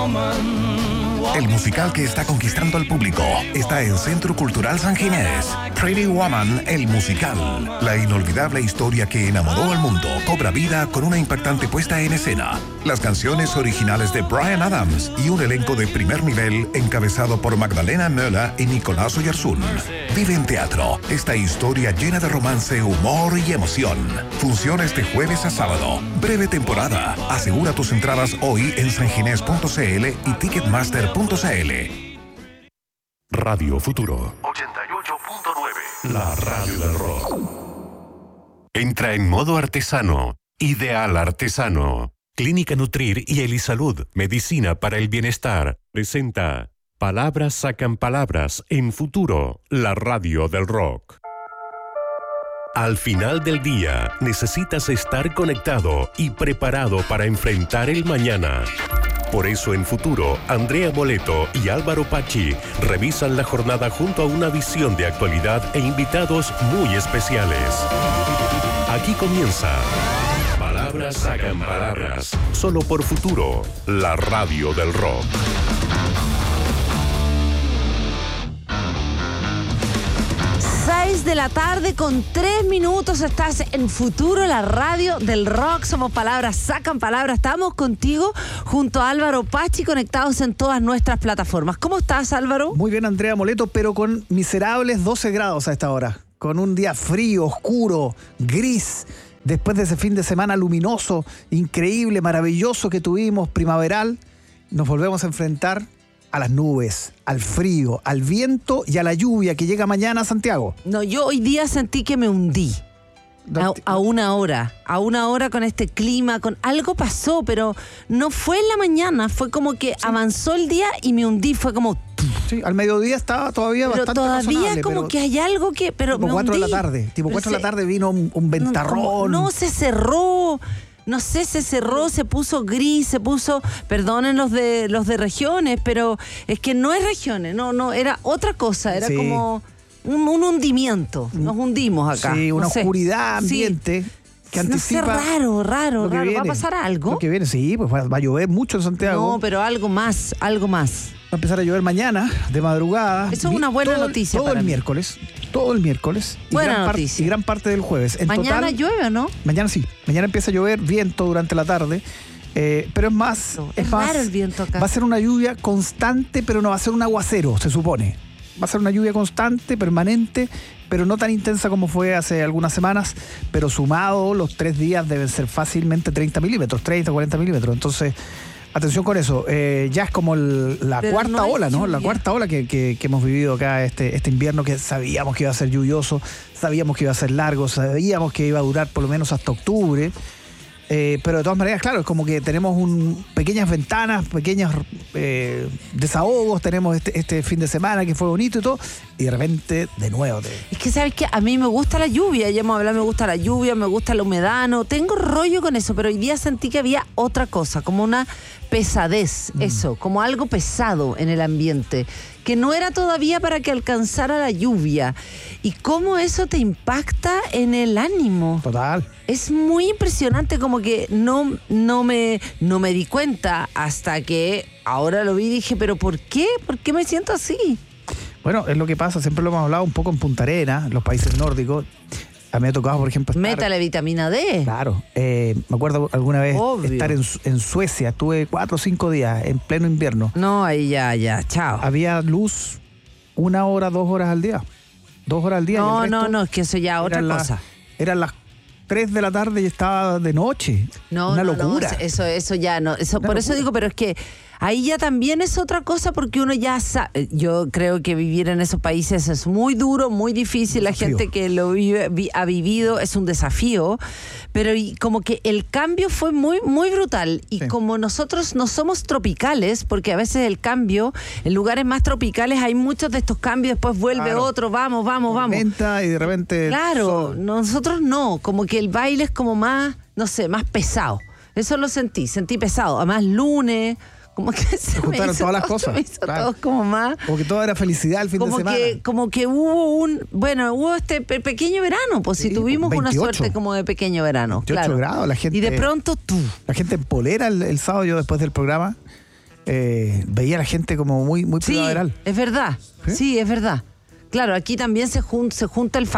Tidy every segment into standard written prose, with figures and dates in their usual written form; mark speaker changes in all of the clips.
Speaker 1: El musical que está conquistando al público está en Centro Cultural San Ginés. Pretty Woman, el musical. La inolvidable historia que enamoró al mundo cobra vida con una impactante puesta en escena. Las canciones originales de Bryan Adams y un elenco de primer nivel encabezado por Magdalena Möller y Nicolás Oyarzún. Vive en teatro esta historia llena de romance, humor y emoción. Funciones de jueves a sábado. Breve temporada. Asegura tus entradas hoy en sanginés.cl y Ticketmaster.cl. Radio Futuro 88.9. La radio del rock. Entra en modo artesano. Ideal Artesano. Clínica Nutrir y Elisalud, medicina para el bienestar, presenta Palabras sacan palabras en Futuro, la radio del rock. Al final del día, necesitas estar conectado y preparado para enfrentar el mañana. Por eso en Futuro, Andrea Moleto y Álvaro Pachi revisan la jornada junto a una visión de actualidad e invitados muy especiales. Aquí comienza Palabras sacan palabras, solo por Futuro, la radio del rock.
Speaker 2: 6 de la tarde con 3 minutos, estás en Futuro, la radio del rock. Somos Palabras sacan palabras. Estamos contigo junto a Álvaro Pachi, conectados en todas nuestras plataformas. ¿Cómo estás, Álvaro?
Speaker 3: Muy bien, Andrea Moleto, pero con miserables 12 grados a esta hora. Con un día frío, oscuro, gris. Después de ese fin de semana luminoso, increíble, maravilloso que tuvimos, primaveral, nos volvemos a enfrentar a las nubes, al frío, al viento y a la lluvia que llega mañana a Santiago.
Speaker 2: No, yo hoy día sentí que me hundí. A una hora con este clima, con algo pasó, pero no fue en la mañana, fue como que avanzó el día y me hundí, fue como...
Speaker 3: Sí, al mediodía estaba todavía
Speaker 2: pero
Speaker 3: bastante
Speaker 2: todavía
Speaker 3: razonable,
Speaker 2: como
Speaker 3: pero
Speaker 2: que hay algo que... Pero
Speaker 3: tipo 4 de la tarde, de la tarde vino un ventarrón.
Speaker 2: No, se cerró... No sé, se cerró, se puso gris, se puso, perdonen los de regiones, pero es que no es regiones, no, era otra cosa, era como un hundimiento, nos hundimos acá.
Speaker 3: Sí, una oscuridad
Speaker 2: Sí.
Speaker 3: ambiente que anticipa.
Speaker 2: No sé, raro,
Speaker 3: viene.
Speaker 2: ¿va a pasar algo?
Speaker 3: Lo que viene, sí, pues va a llover mucho en Santiago.
Speaker 2: No, pero algo más.
Speaker 3: Va a empezar a llover mañana, de madrugada.
Speaker 2: Eso es una buena noticia
Speaker 3: todo
Speaker 2: para
Speaker 3: el
Speaker 2: mí.
Speaker 3: miércoles. Todo el miércoles.
Speaker 2: Buena noticia.
Speaker 3: Y gran parte del jueves. En
Speaker 2: ¿Mañana
Speaker 3: total,
Speaker 2: llueve o no?
Speaker 3: Mañana sí. Mañana empieza a llover, viento durante la tarde. Pero es más...
Speaker 2: Es raro el viento acá.
Speaker 3: Va a ser una lluvia constante, pero no va a ser un aguacero, se supone. Va a ser una lluvia constante, permanente, pero no tan intensa como fue hace algunas semanas. Pero sumado, los 3 días deben ser fácilmente 30 milímetros, 30, 40 milímetros. Entonces... Atención con eso, ya es como la cuarta ola, ¿no? La cuarta ola que hemos vivido acá este invierno, que sabíamos que iba a ser lluvioso, sabíamos que iba a ser largo, sabíamos que iba a durar por lo menos hasta octubre. Pero de todas maneras, claro, es como que tenemos pequeñas ventanas, pequeños desahogos, tenemos este fin de semana que fue bonito y todo, y de repente, de nuevo.
Speaker 2: Es que, ¿sabes qué? A mí me gusta la lluvia, ya hemos hablado, me gusta la lluvia, me gusta la humedad, no tengo rollo con eso, pero hoy día sentí que había otra cosa, como una pesadez, eso, como algo pesado en el ambiente, que no era todavía para que alcanzara la lluvia. Y cómo eso te impacta en el ánimo.
Speaker 3: Total.
Speaker 2: Es muy impresionante, como que no me di cuenta hasta que ahora lo vi y dije, ¿pero por qué? ¿Por qué me siento así?
Speaker 3: Bueno, es lo que pasa, siempre lo hemos hablado un poco en Punta Arenas, los países nórdicos. A mí me ha tocado, por ejemplo,
Speaker 2: Métale vitamina D.
Speaker 3: Claro. Me acuerdo alguna vez
Speaker 2: Obvio.
Speaker 3: estar en Suecia. Estuve 4 o 5 días en pleno invierno.
Speaker 2: No, ahí ya, chao.
Speaker 3: Había luz 1 hora, 2 horas al día. 2 horas al día.
Speaker 2: No, es que eso ya es otra cosa.
Speaker 3: Eran las 3 de la tarde y estaba de noche. Una locura.
Speaker 2: No, eso ya no. Por eso digo, pero es que ahí ya también es otra cosa, porque uno ya sabe. Yo creo que vivir en esos países es muy duro, muy difícil. La gente que lo ha vivido es un desafío, pero como que el cambio fue muy, muy brutal. Y como nosotros no somos tropicales, porque a veces el cambio, en lugares más tropicales hay muchos de estos cambios, después vuelve otro, vamos.
Speaker 3: Tormenta y de repente...
Speaker 2: Claro, nosotros no, como que el baile es como más, no sé, más pesado. Eso lo sentí pesado. Además, lunes... Como que se
Speaker 3: juntaron todas las cosas.
Speaker 2: Se me hizo todo como más.
Speaker 3: Como que todo era felicidad el fin de semana.
Speaker 2: Como que hubo este pequeño verano, pues sí, si tuvimos 28, una suerte como de pequeño verano.
Speaker 3: 28 grados, la gente.
Speaker 2: Y de pronto
Speaker 3: La gente en polera el sábado, yo después del programa, veía a la gente como muy primaveral.
Speaker 2: Sí, es verdad. Sí, es verdad. Claro, aquí también se junta la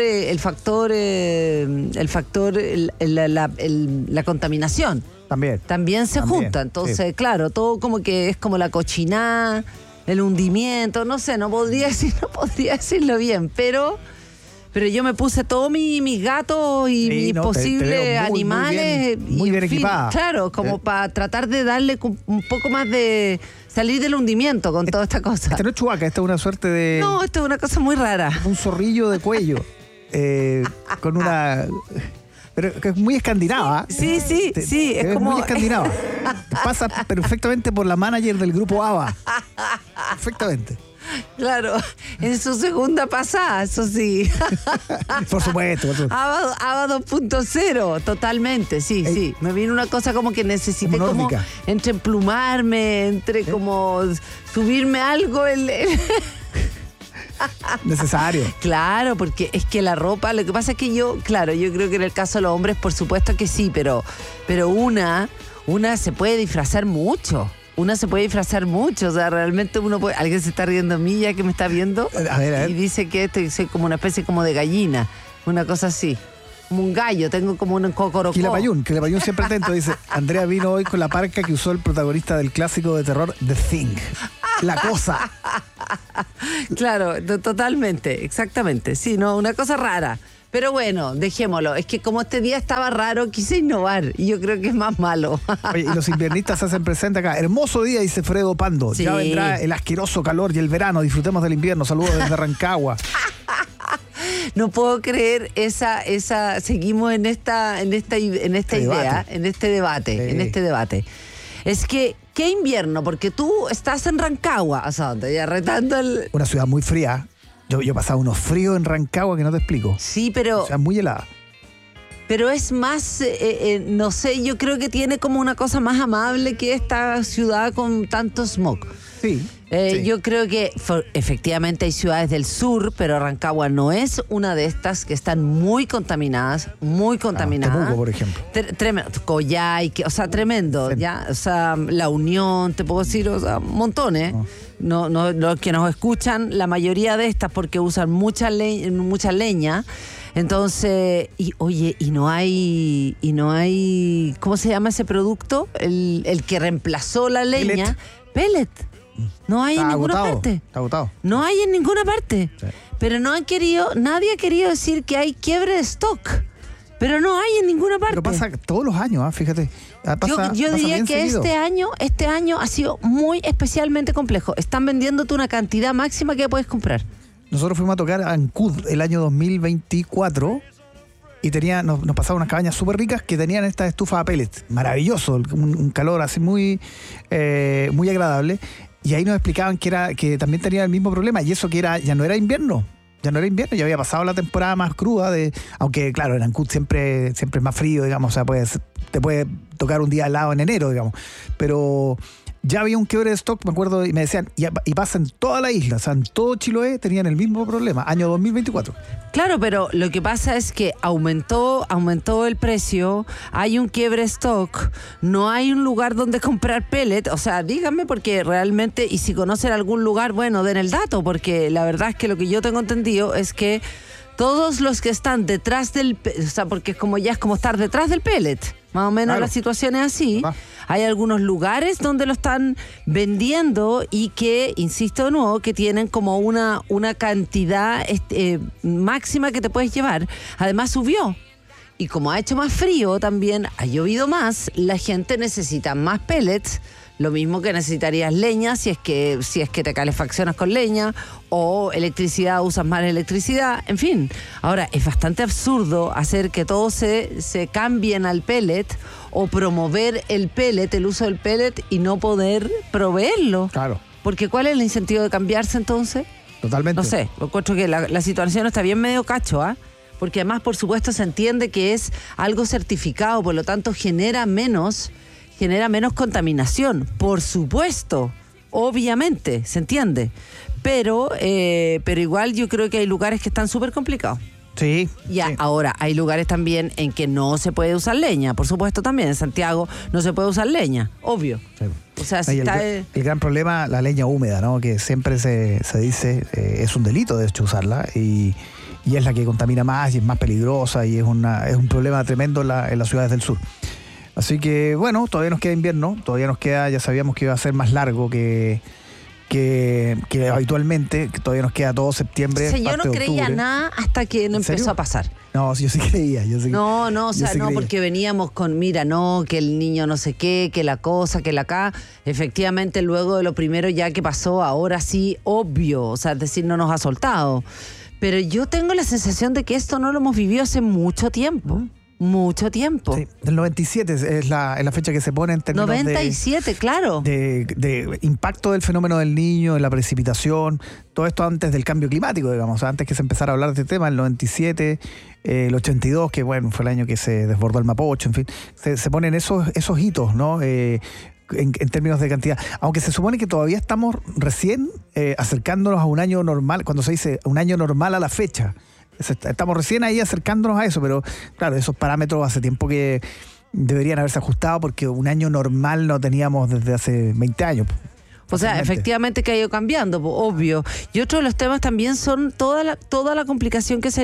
Speaker 2: contaminación. También se junta. Entonces, sí. Claro, todo como que es como la cochinada, el hundimiento, no sé, no podría decirlo bien, pero yo me puse todos mis gatos y mis posibles animales.
Speaker 3: Muy bien equipada.
Speaker 2: Claro, como para tratar de darle un poco más de salir del hundimiento con toda esta cosa.
Speaker 3: Esta no es Chewbacca, esta es una suerte de...
Speaker 2: No, esto es una cosa muy rara.
Speaker 3: Un zorrillo de cuello. Con una... Pero que es muy escandinava.
Speaker 2: Sí, es como...
Speaker 3: muy escandinava. Pasa perfectamente por la manager del grupo ABBA. Perfectamente.
Speaker 2: Claro, en su segunda pasada, eso sí.
Speaker 3: Por supuesto.
Speaker 2: ABBA 2.0, totalmente, sí. Me vino una cosa como que necesité como entre emplumarme, entre como subirme algo
Speaker 3: necesario.
Speaker 2: Claro, porque es que la ropa, lo que pasa es que yo creo que en el caso de los hombres, por supuesto que sí, pero una se puede disfrazar mucho. O sea, realmente uno puede... Alguien se está riendo de mí ya que me está viendo.
Speaker 3: A ver.
Speaker 2: Y dice que soy como una especie como de gallina, una cosa así. Como un gallo, tengo como un cocorocó.
Speaker 3: Que la Payún siempre atento, dice: Andrea vino hoy con la parca que usó el protagonista del clásico de terror The Thing. La cosa.
Speaker 2: Claro, totalmente, exactamente. Sí, no, una cosa rara. Pero bueno, dejémoslo. Es que como este día estaba raro, quise innovar. Y yo creo que es más malo.
Speaker 3: Oye, y los inviernistas se hacen presente acá. Hermoso día, dice Fredo Pando. Sí. Ya vendrá el asqueroso calor y el verano. Disfrutemos del invierno. Saludos desde Rancagua.
Speaker 2: No puedo creer esa. Seguimos en esta idea, en este debate. Es que, ¿qué invierno? Porque tú estás en Rancagua, o sea, ya retando
Speaker 3: una ciudad muy fría. Yo pasaba unos fríos en Rancagua que no te explico.
Speaker 2: Sí, pero...
Speaker 3: O sea, muy helada.
Speaker 2: Pero es más, no sé, yo creo que tiene como una cosa más amable que esta ciudad con tanto smog.
Speaker 3: Sí.
Speaker 2: Yo creo que efectivamente hay ciudades del sur, pero Rancagua no es una de estas que están muy contaminadas.
Speaker 3: Temuco, por ejemplo.
Speaker 2: Tremendo. Coyhaique, o sea, tremendo, sí. ¿Ya? O sea, La Unión, te puedo decir, o sea, montones. No, los que nos escuchan, la mayoría de estas, porque usan mucha leña. Entonces, y no hay, ¿cómo se llama ese producto? El que reemplazó la leña. Pellet. No hay en ninguna parte.
Speaker 3: Está agotado.
Speaker 2: No hay en ninguna parte. Sí. Pero nadie ha querido decir que hay quiebre de stock. Pero no hay en ninguna parte.
Speaker 3: Pero pasa todos los años, fíjate.
Speaker 2: Yo diría que
Speaker 3: seguido.
Speaker 2: este año ha sido muy especialmente complejo. Están vendiéndote una cantidad máxima que puedes comprar.
Speaker 3: Nosotros fuimos a tocar a Ancud el año 2024 y nos pasaban unas cabañas súper ricas que tenían esta estufa a pellets. Maravilloso, un calor así muy agradable. Y ahí nos explicaban que también tenían el mismo problema, y eso que ya no era invierno. Ya había pasado la temporada más cruda, aunque claro, en Ancud siempre es más frío, digamos, o sea, te puede tocar un día helado en enero, digamos. Pero ya había un quiebre de stock, me acuerdo, y me decían, y pasa en toda la isla, o sea, en todo Chiloé tenían el mismo problema, año 2024.
Speaker 2: Claro, pero lo que pasa es que aumentó el precio, hay un quiebre de stock, no hay un lugar donde comprar pellet, o sea, díganme porque realmente, y si conocen algún lugar, bueno, den el dato, porque la verdad es que lo que yo tengo entendido es que todos los que están detrás o sea, porque es como estar detrás del pellet, más o menos. Claro. La situación es así. Hay algunos lugares donde lo están vendiendo y que, insisto de nuevo, que tienen como una cantidad máxima que te puedes llevar. Además subió. Y como ha hecho más frío también, ha llovido más, la gente necesita más pellets. Lo mismo que necesitarías leña si es que te calefaccionas con leña, o electricidad, usas más electricidad, en fin. Ahora, es bastante absurdo hacer que todos se cambien al pellet o promover el uso del pellet y no poder proveerlo.
Speaker 3: Claro.
Speaker 2: Porque ¿cuál es el incentivo de cambiarse entonces?
Speaker 3: Totalmente.
Speaker 2: No sé, encuentro que la situación está bien medio cacho, ¿ah? Porque además, por supuesto, se entiende que es algo certificado, por lo tanto genera menos contaminación, por supuesto, obviamente, se entiende, pero igual yo creo que hay lugares que están súper complicados.
Speaker 3: Sí.
Speaker 2: Ya,
Speaker 3: sí.
Speaker 2: ahora, hay lugares también en que no se puede usar leña. Por supuesto, también en Santiago no se puede usar leña, obvio.
Speaker 3: Sí.
Speaker 2: O sea, si
Speaker 3: el gran problema, la leña húmeda, ¿no? Que siempre se dice, es un delito de hecho usarla y es la que contamina más y es más peligrosa y es un problema tremendo en las ciudades del sur. Así que, bueno, todavía nos queda invierno, todavía nos queda, ya sabíamos que iba a ser más largo que habitualmente, que todavía nos queda todo septiembre.
Speaker 2: Sí, yo no creía nada hasta que no empezó a pasar.
Speaker 3: No, yo sí creía.
Speaker 2: No, o sea, no, porque veníamos con, mira, no, que el niño no sé qué, que la cosa, que la acá. Efectivamente, luego de lo primero ya que pasó, ahora sí, obvio, o sea, es decir, no nos ha soltado. Pero yo tengo la sensación de que esto no lo hemos vivido hace mucho tiempo. Mucho tiempo.
Speaker 3: Sí, del 97 es la fecha que se pone en términos
Speaker 2: 97, claro.
Speaker 3: De impacto del fenómeno del niño, de la precipitación, todo esto antes del cambio climático, digamos, antes que se empezara a hablar de este tema, el 97, el 82, que bueno, fue el año que se desbordó el Mapocho, en fin, se ponen esos hitos, ¿no? En términos de cantidad. Aunque se supone que todavía estamos recién acercándonos a un año normal, cuando se dice un año normal a la fecha. Estamos recién ahí acercándonos a eso, pero claro, esos parámetros hace tiempo que deberían haberse ajustado porque un año normal no teníamos desde hace 20 años.
Speaker 2: O sea, efectivamente que ha ido cambiando, obvio. Y otro de los temas también son toda la complicación que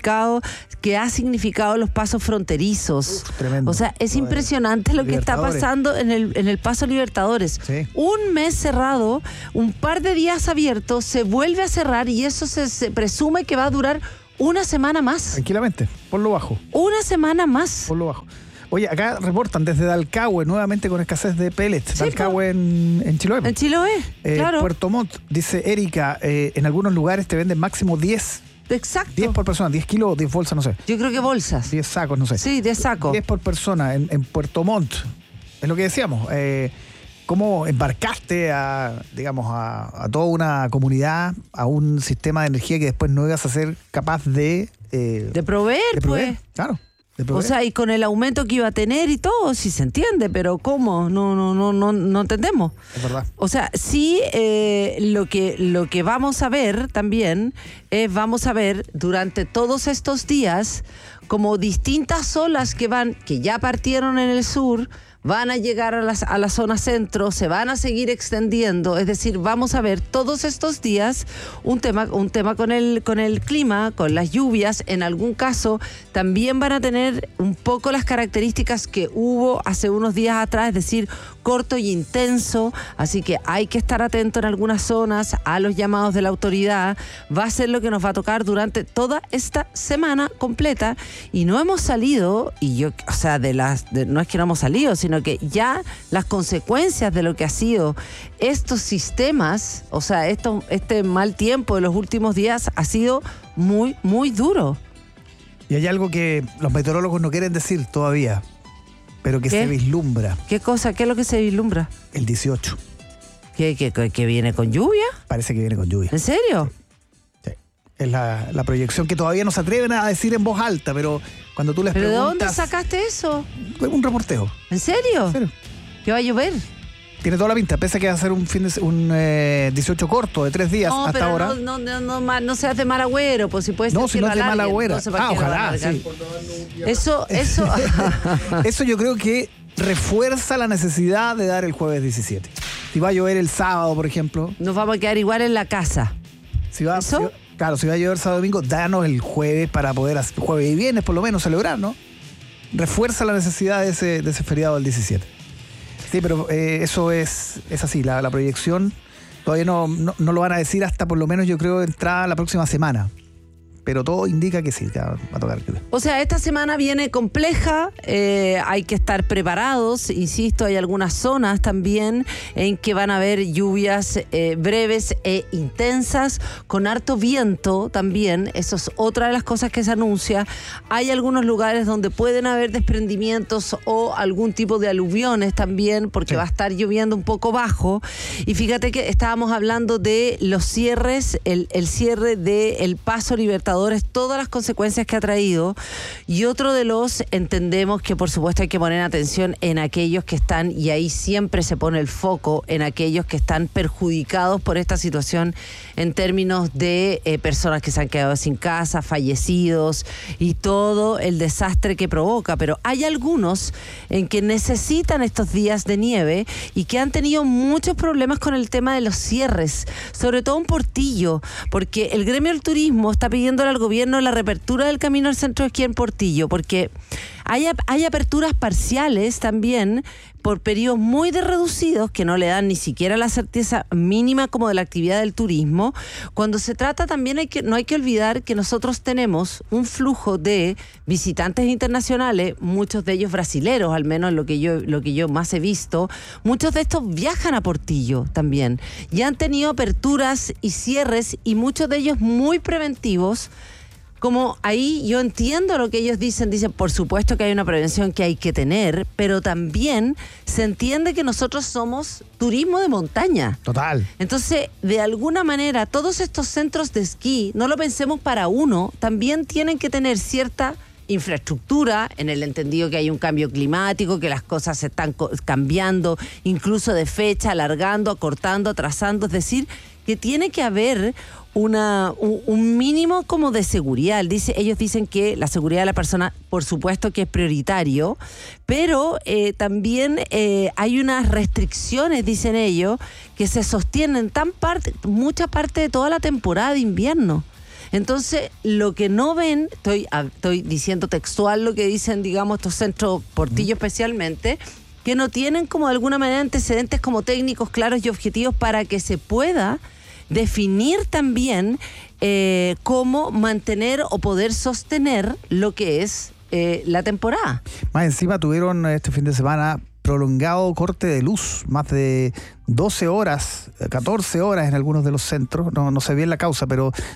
Speaker 2: ha significado los pasos fronterizos.
Speaker 3: Tremendo.
Speaker 2: O sea, es impresionante lo que está pasando en el Paso Libertadores.
Speaker 3: Sí.
Speaker 2: Un mes cerrado, un par de días abiertos, se vuelve a cerrar y eso se presume que va a durar una semana más.
Speaker 3: Tranquilamente, por lo bajo.
Speaker 2: Una semana más.
Speaker 3: Por lo bajo. Oye, acá reportan desde Dalcahue, nuevamente con escasez de pellets. Sí, Dalcahue en Chiloé.
Speaker 2: En Chiloé, claro.
Speaker 3: Puerto Montt, dice Erika, en algunos lugares te venden máximo 10.
Speaker 2: Exacto.
Speaker 3: 10 por persona, 10 kilos, 10 bolsas, no sé.
Speaker 2: Yo creo que bolsas.
Speaker 3: 10 sacos, no sé.
Speaker 2: Sí, 10 sacos.
Speaker 3: 10 por persona en Puerto Montt. Es lo que decíamos. ¿Cómo embarcaste a toda una comunidad, a un sistema de energía que después no ibas a ser capaz de
Speaker 2: proveer, pues?
Speaker 3: Claro.
Speaker 2: O sea, y con el aumento que iba a tener y todo, sí se entiende, pero ¿cómo? No entendemos.
Speaker 3: Es verdad.
Speaker 2: O sea, sí, lo que vamos a ver también es, vamos a ver durante todos estos días como distintas olas que ya partieron en el sur, van a llegar a la zona centro, se van a seguir extendiendo, es decir, vamos a ver todos estos días un tema con el clima, con las lluvias, en algún caso también van a tener un poco las características que hubo hace unos días atrás, es decir, corto y intenso, así que hay que estar atento en algunas zonas a los llamados de la autoridad, va a ser lo que nos va a tocar durante toda esta semana completa y no hemos salido, no es que no hemos salido, sino que ya las consecuencias de lo que ha sido estos sistemas, o sea, este mal tiempo de los últimos días ha sido muy, muy duro.
Speaker 3: Y hay algo que los meteorólogos no quieren decir todavía, pero que se vislumbra.
Speaker 2: ¿Qué cosa? ¿Qué es lo que se vislumbra?
Speaker 3: El 18.
Speaker 2: ¿Que viene con lluvia?
Speaker 3: Parece que viene con lluvia.
Speaker 2: ¿En serio?
Speaker 3: Sí. Es la proyección que todavía no se atreven a decir en voz alta, pero cuando tú les
Speaker 2: preguntas... ¿Pero de dónde sacaste eso?
Speaker 3: Un reporteo.
Speaker 2: ¿En serio?
Speaker 3: ¿En serio?
Speaker 2: ¿Que va a llover?
Speaker 3: Tiene toda la pinta, pese a que va a ser un 18 corto de 3 días hasta ahora.
Speaker 2: No seas de mal agüero, pues si puedes ser.
Speaker 3: No, si no es de mal agüero. Ojalá, sí.
Speaker 2: Eso
Speaker 3: Eso yo creo que refuerza la necesidad de dar el jueves 17. Si va a llover el sábado, por ejemplo.
Speaker 2: Nos vamos a quedar igual en la casa.
Speaker 3: Si va a llover sábado domingo, danos el jueves para poder hacer jueves y viernes, por lo menos, celebrar, ¿no? Refuerza la necesidad de ese feriado del 17. Sí, pero eso es así, la proyección todavía no lo van a decir hasta por lo menos yo creo entrada la próxima semana. Pero todo indica que sí, que va a tocar.
Speaker 2: O sea, esta semana viene compleja, hay que estar preparados, insisto, hay algunas zonas también en que van a haber lluvias breves e intensas, con harto viento también, eso es otra de las cosas que se anuncia. Hay algunos lugares donde pueden haber desprendimientos o algún tipo de aluviones también, porque va a estar lloviendo un poco bajo. Y fíjate que estábamos hablando de los cierres, el cierre del Paso Libertadores devastadores todas las consecuencias que ha traído, y otro de los, entendemos que por supuesto hay que poner atención en aquellos que están, y ahí siempre se pone el foco en aquellos que están perjudicados por esta situación en términos de personas que se han quedado sin casa, fallecidos y todo el desastre que provoca. Pero hay algunos en que necesitan estos días de nieve y que han tenido muchos problemas con el tema de los cierres, sobre todo en Portillo, porque el gremio del turismo está pidiéndole al gobierno la reapertura del camino al centro de esquí en Portillo, porque hay aperturas parciales también por periodos muy reducidos que no le dan ni siquiera la certeza mínima como de la actividad del turismo. Cuando se trata también no hay que olvidar que nosotros tenemos un flujo de visitantes internacionales, muchos de ellos brasileros, al menos lo que yo más he visto. Muchos de estos viajan a Portillo también y han tenido aperturas y cierres, y muchos de ellos muy preventivos. Como ahí yo entiendo lo que ellos dicen por supuesto que hay una prevención que hay que tener, pero también se entiende que nosotros somos turismo de montaña.
Speaker 3: Total.
Speaker 2: Entonces, de alguna manera, todos estos centros de esquí, no lo pensemos para uno, también tienen que tener cierta infraestructura, en el entendido que hay un cambio climático, que las cosas se están cambiando, incluso de fecha, alargando, acortando, atrasando, es decir, que tiene que haber un mínimo como de seguridad. Ellos dicen que la seguridad de la persona, por supuesto que es prioritario, pero también hay unas restricciones, dicen ellos, que se sostienen mucha parte de toda la temporada de invierno. Entonces, lo que no ven, estoy diciendo textual lo que dicen, digamos, estos centros, Portillo especialmente, que no tienen como de alguna manera antecedentes como técnicos claros y objetivos para que se pueda definir también cómo mantener o poder sostener lo que es la temporada.
Speaker 3: Más encima tuvieron este fin de semana prolongado corte de luz, más de 12 horas, 14 horas en algunos de los centros, no sé bien la causa, pero